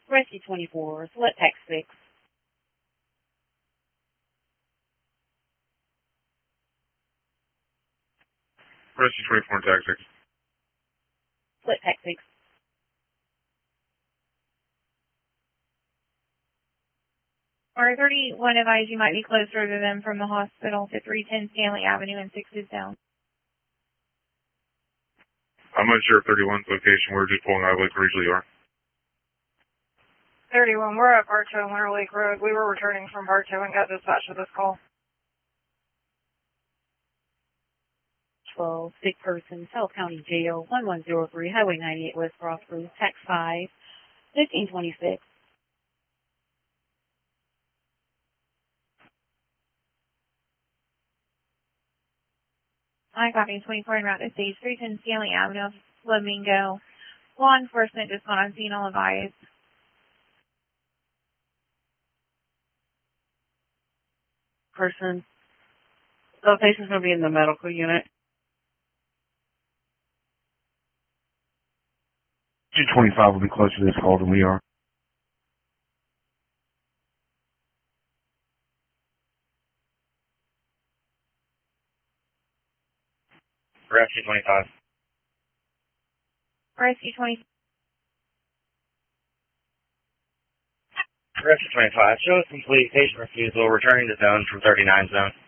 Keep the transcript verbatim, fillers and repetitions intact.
Rescue twenty-four, select Pack six. Rescue twenty-four, Tag six. Select Pack six. R thirty-one advised you might be closer to them from the hospital to three ten Stanley Avenue and six is down. I'm unsure of thirty-one's location. We're just pulling out of Lake Ridge, you are. thirty-one, we're at Bartow and Winter Lake Road. We were returning from Bartow and got dispatched with this call. twelve, sick person, South County Jail, one one zero three, Highway ninety-eight West Crossroads, Tax five, fifteen twenty-six. I copy twenty-four en route to stage three ten Stanley Avenue, Flamingo. Law enforcement just gone on scene, all advised. Person. The patient's going to be in the medical unit. two twenty-five will be closer to this call than we are. Rescue twenty-five. Rescue twenty. Rescue twenty-five. Show us complete patient refusal. Returning to zone from thirty-nine zone.